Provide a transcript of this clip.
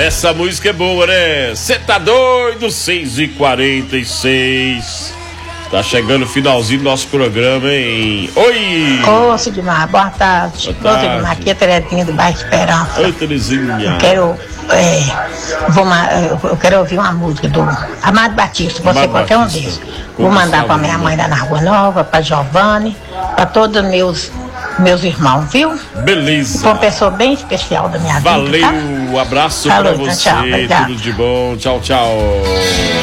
Essa música é boa, né? Cê tá doido? 6h46. Tá chegando o finalzinho do nosso programa, hein? Oi! Ô, Sidmar, boa tarde. Ô, Sidmar, aqui é Terezinha do bairro Esperança. Oi, Terezinha. Eu quero ouvir uma música do Amado Batista, você qualquer um deles. Vou mandar pra minha mãe lá na Rua Nova, pra Giovanni, pra todos meus irmãos, viu? Beleza. Foi uma pessoa bem especial da minha vida. Valeu, tá? abraço Falou, pra você, tchau, tudo de bom, tchau, tchau.